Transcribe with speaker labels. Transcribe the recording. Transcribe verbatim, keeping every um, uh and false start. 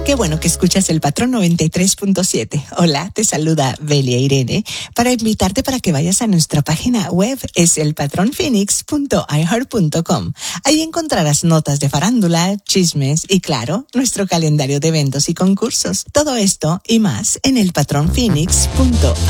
Speaker 1: Qué bueno que escuchas el Patrón noventa y tres punto siete. Hola, te saluda Belia Irene para invitarte para que vayas a nuestra página web, es el patrón phoenix punto i heart punto com. Ahí encontrarás notas de farándula, chismes y, claro, nuestro calendario de eventos y concursos. Todo esto y más en el patrón phoenix punto i heart punto com.